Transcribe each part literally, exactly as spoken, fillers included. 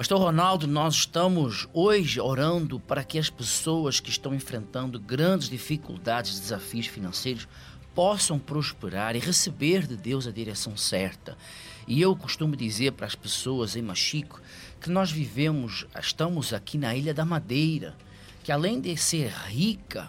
Pastor Ronaldo, nós estamos hoje orando para que as pessoas que estão enfrentando grandes dificuldades, desafios financeiros, possam prosperar e receber de Deus a direção certa. E eu costumo dizer para as pessoas em Machico que nós vivemos, estamos aqui na Ilha da Madeira, que além de ser rica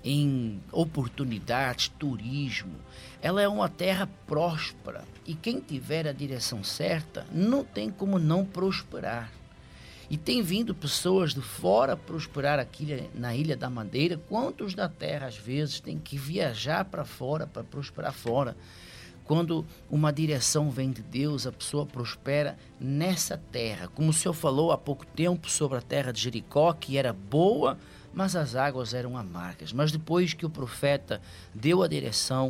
em oportunidades, turismo, ela é uma terra próspera e quem tiver a direção certa não tem como não prosperar. E tem vindo pessoas de fora prosperar aqui na Ilha da Madeira, quantos da terra às vezes têm que viajar para fora para prosperar fora. Quando uma direção vem de Deus, a pessoa prospera nessa terra. Como o Senhor falou há pouco tempo sobre a terra de Jericó, que era boa, mas as águas eram amargas. Mas depois que o profeta deu a direção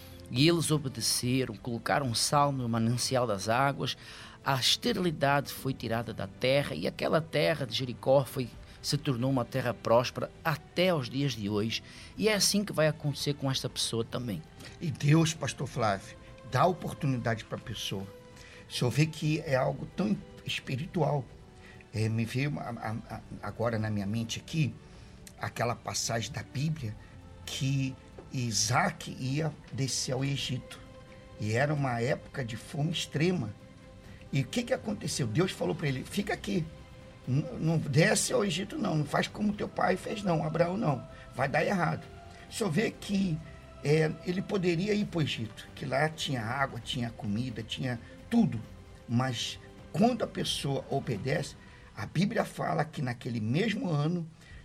e eles obedeceram, colocaram sal no manancial das águas, a esterilidade foi tirada da terra e aquela terra de Jericó foi, se tornou uma terra próspera até aos dias de hoje. E é assim que vai acontecer com esta pessoa também. E Deus, pastor Flávio, dá oportunidade para a pessoa. O senhor vê que é algo tão espiritual. É, me veio a, a, a, agora na minha mente aqui, aquela passagem da Bíblia que Isaac ia descer ao Egito. E era uma época de fome extrema. E o que, que aconteceu? Deus falou para ele, fica aqui. Não, não desce ao Egito não, não faz como teu pai fez não, Abraão não. Vai dar errado. O senhor vê que é, ele poderia ir para o Egito, que lá tinha água, tinha comida, tinha tudo. Mas quando a pessoa obedece, a Bíblia fala que naquele mesmo ano,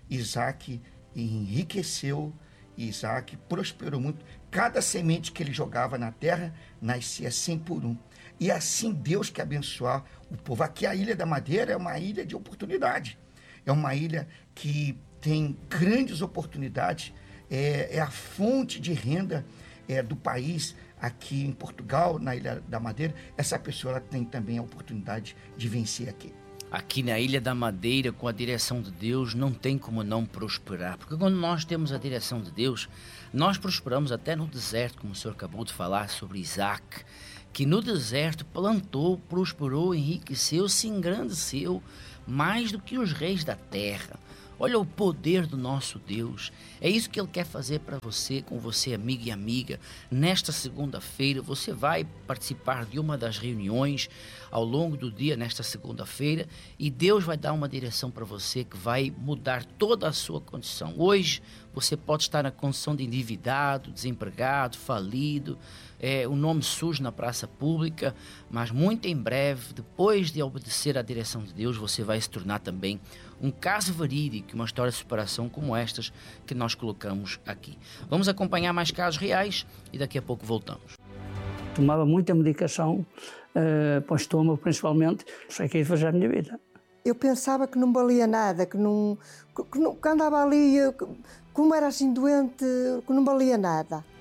Isaac enriqueceu, Isaac prosperou muito. Cada semente que ele jogava na terra, nascia cem por um. E assim Deus quer abençoar o povo. Aqui a Ilha da Madeira é uma ilha de oportunidade. É uma ilha que tem grandes oportunidades. É, é a fonte de renda é, do país. Aqui em Portugal, na Ilha da Madeira, essa pessoa ela tem também a oportunidade de vencer aqui. Aqui na Ilha da Madeira, com a direção de Deus, não tem como não prosperar. Porque quando nós temos a direção de Deus, nós prosperamos até no deserto, como o senhor acabou de falar sobre Isaac, que no deserto plantou, prosperou, enriqueceu, se engrandeceu mais do que os reis da terra. Olha o poder do nosso Deus. É isso que Ele quer fazer para você, com você, amiga e amiga. Nesta segunda-feira, você vai participar de uma das reuniões ao longo do dia, nesta segunda-feira, e Deus vai dar uma direção para você que vai mudar toda a sua condição. Hoje, você pode estar na condição de endividado, desempregado, falido, é, o nome sujo na praça pública, mas muito em breve, depois de obedecer à direção de Deus, você vai se tornar também um caso verídico, uma história de superação como estas que nós colocamos aqui. Vamos acompanhar mais casos reais e daqui a pouco voltamos. Tomava muita medicação uh, para o estômago, principalmente. Sei que ia fazer a minha vida. Eu pensava que não valia nada, que não, que, que, não, que andava ali, que, como era assim doente, que não valia nada.